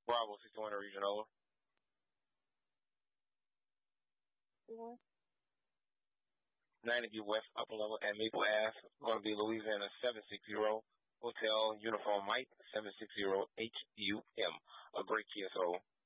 Bravo 61 Regional. Yeah. 90 West Upper Level at Maple Ave. Going to be Louisiana 760. Hotel Uniform Mike 760 HUM. A great KSO.